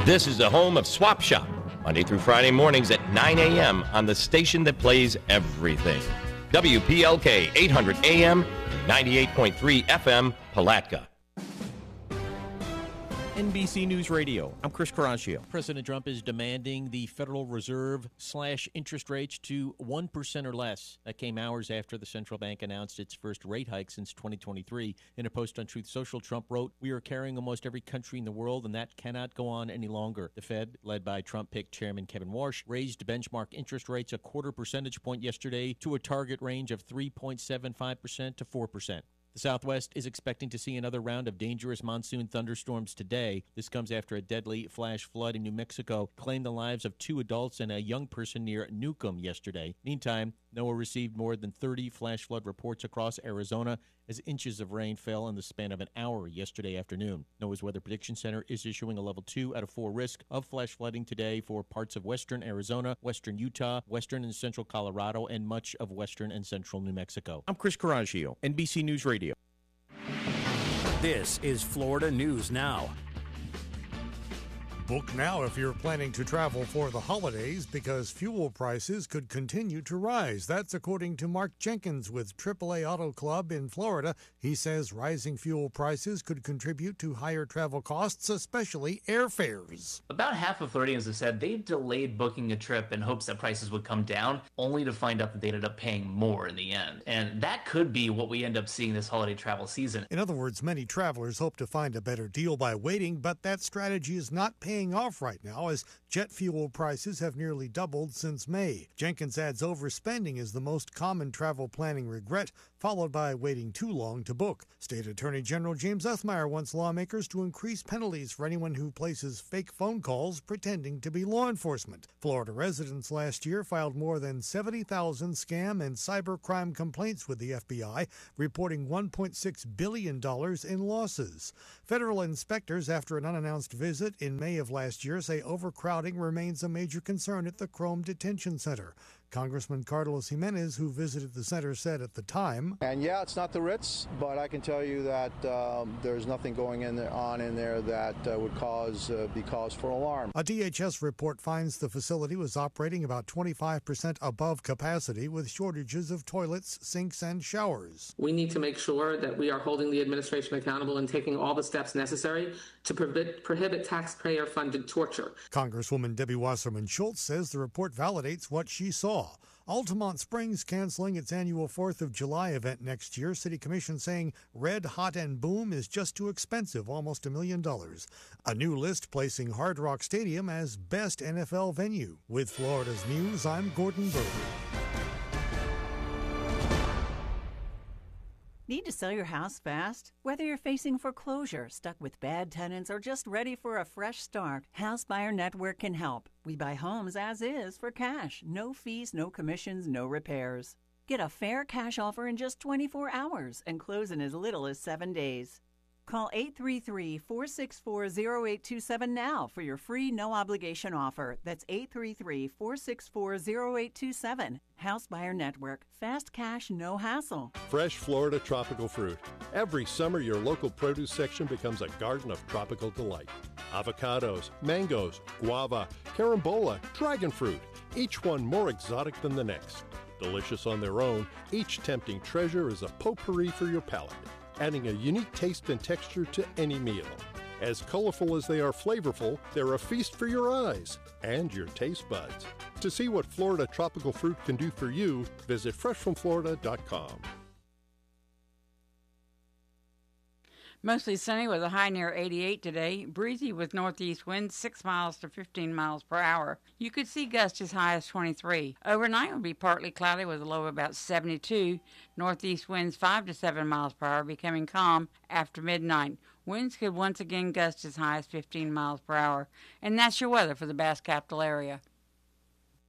This is the home of Swap Shop, Monday through Friday mornings at 9 a.m. on the station that plays everything. WPLK 800 AM and 98.3 FM, Palatka. NBC News Radio. I'm Chris Caraccio. President Trump is demanding the Federal Reserve slash interest rates to 1% or less. That came hours after the central bank announced its first rate hike since 2023. In a post on Truth Social, Trump wrote, "We are carrying almost every country in the world, and that cannot go on any longer." The Fed, led by Trump-picked Chairman Kevin Warsh, raised benchmark interest rates a quarter percentage point yesterday to a target range of 3.75% to 4%. The Southwest is expecting to see another round of dangerous monsoon thunderstorms today. This comes after a deadly flash flood in New Mexico claimed the lives of 2 adults and a young person near Newcomb yesterday. Meantime, NOAA received more than 30 flash flood reports across Arizona as inches of rain fell in the span of an hour yesterday afternoon. NOAA's Weather Prediction Center is issuing a level 2 out of 4 risk of flash flooding today for parts of western Arizona, western Utah, western and central Colorado, and much of western and central New Mexico. I'm Chris Caraccio, NBC News Radio. This is Florida News Now. Book now if you're planning to travel for the holidays because fuel prices could continue to rise. That's according to Mark Jenkins with AAA Auto Club in Florida. He says rising fuel prices could contribute to higher travel costs, especially airfares. About half of Floridians have said they delayed booking a trip in hopes that prices would come down, only to find out that they ended up paying more in the end. And that could be what we end up seeing this holiday travel season. In other words, many travelers hope to find a better deal by waiting, but that strategy is not paying off right now as jet fuel prices have nearly doubled since May. Jenkins adds overspending is the most common travel planning regret, followed by waiting too long to book. State Attorney General James Othmeyer wants lawmakers to increase penalties for anyone who places fake phone calls pretending to be law enforcement. Florida residents last year filed more than 70,000 scam and cybercrime complaints with the FBI, reporting $1.6 billion in losses. Federal inspectors, after an unannounced visit in May of last year, say overcrowding remains a major concern at the Chrome Detention Center. Congressman Carlos Jimenez, who visited the center, said at the time, "And yeah, it's not the Ritz, but I can tell you that there's nothing going on in there that would be cause for alarm." A DHS report finds the facility was operating about 25% above capacity with shortages of toilets, sinks, and showers. We need to make sure that we are holding the administration accountable and taking all the steps necessary to prohibit taxpayer-funded torture. Congresswoman Debbie Wasserman Schultz says the report validates what she saw. Altamont Springs canceling its annual 4th of July event next year. City Commission saying Red, Hot, and Boom is just too expensive, almost $1 million. A new list placing Hard Rock Stadium as best NFL venue. With Florida's News, I'm Gordon Berger. Need to sell your house fast? Whether you're facing foreclosure, stuck with bad tenants, or just ready for a fresh start, House Buyer Network can help. We buy homes as is for cash. No fees, no commissions, no repairs. Get a fair cash offer in just 24 hours and close in as little as 7 days. Call 833-464-0827 now for your free no-obligation offer. That's 833-464-0827. House Buyer Network. Fast cash, no hassle. Fresh Florida tropical fruit. Every summer, your local produce section becomes a garden of tropical delight. Avocados, mangoes, guava, carambola, dragon fruit, each one more exotic than the next. Delicious on their own, each tempting treasure is a potpourri for your palate, adding a unique taste and texture to any meal. As colorful as they are flavorful, they're a feast for your eyes and your taste buds. To see what Florida tropical fruit can do for you, visit freshfromflorida.com. Mostly sunny with a high near 88 today. Breezy with northeast winds 6 miles to 15 miles per hour. You could see gusts as high as 23. Overnight will be partly cloudy with a low of about 72. Northeast winds 5 to 7 miles per hour, becoming calm after midnight. Winds could once again gust as high as 15 miles per hour. And that's your weather for the Bass Capital area.